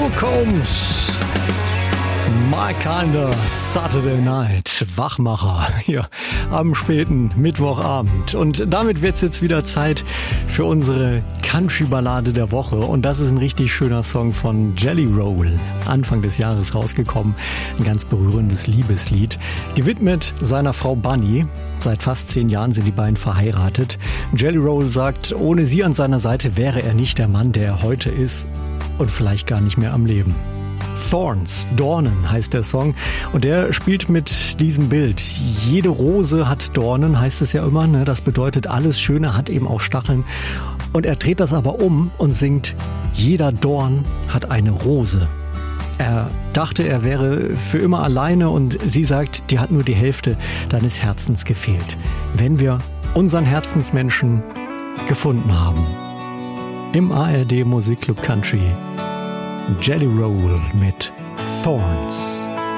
Luke Combs, My Kinder Saturday Night, Wachmacher hier am späten Mittwochabend. Und damit wird's jetzt wieder Zeit für unsere Country-Ballade der Woche. Und das ist ein richtig schöner Song von Jelly Roll, Anfang des Jahres rausgekommen. Ein ganz berührendes Liebeslied, gewidmet seiner Frau Bunny. Seit fast 10 Jahren sind die beiden verheiratet. Jelly Roll sagt, ohne sie an seiner Seite wäre er nicht der Mann, der er heute ist und vielleicht gar nicht mehr am Leben. Thorns, Dornen heißt der Song und der spielt mit diesem Bild. Jede Rose hat Dornen, heißt es ja immer, ne? Das bedeutet, alles Schöne hat eben auch Stacheln. Und er dreht das aber um und singt, jeder Dorn hat eine Rose. Er dachte, er wäre für immer alleine und sie sagt, dir hat nur die Hälfte deines Herzens gefehlt. Wenn wir unseren Herzensmenschen gefunden haben. Im ARD Musikclub Country Jelly Roll mit Thorns.